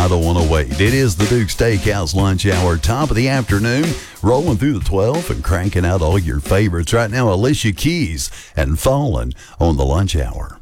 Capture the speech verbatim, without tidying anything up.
I don't want to wait. It is the Duke Steakhouse Lunch Hour, top of the afternoon, rolling through the twelve and cranking out all your favorites. Right now, Alicia Keys and Fallen on the Lunch Hour.